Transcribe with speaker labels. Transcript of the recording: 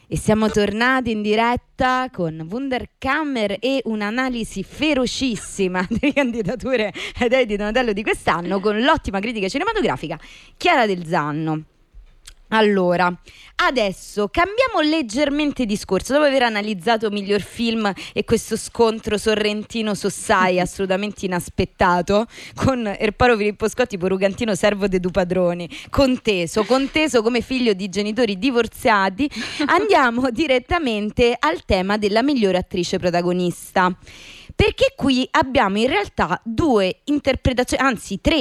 Speaker 1: E siamo tornati in diretta con Wunderkammer e un'analisi ferocissima delle candidature ai Dei di Donatello di quest'anno, con l'ottima critica cinematografica Chiara Del Zanno. Allora, adesso cambiamo leggermente discorso. Dopo aver analizzato miglior film e questo scontro Sorrentino-Sossai assolutamente inaspettato, con Erparo Filippo Scotti, Porugantino, servo de du padroni, conteso come figlio di genitori divorziati, andiamo direttamente al tema della migliore attrice protagonista. Perché qui abbiamo in realtà due interpretazioni, anzi tre